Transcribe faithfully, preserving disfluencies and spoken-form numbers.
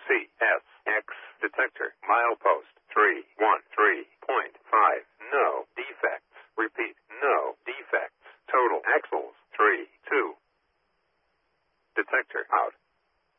C S X detector. Milepost three one three point five. No defects. Repeat, no defects. Total axles three two. Detector out.